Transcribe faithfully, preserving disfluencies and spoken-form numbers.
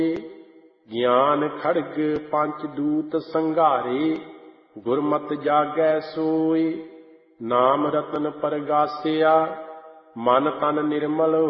ਗਿਆਨ ਖੜਗ ਪੰਚ ਦੂਤ ਸੰਘਾਰੇ, ਗੁਰਮਤਿ ਜਾਗੈ ਸੋਇ। ਨਾਮ ਰਤਨ ਪਰਗਾਸਿਆ, ਮਨ ਤਨ ਨਿਰਮਲ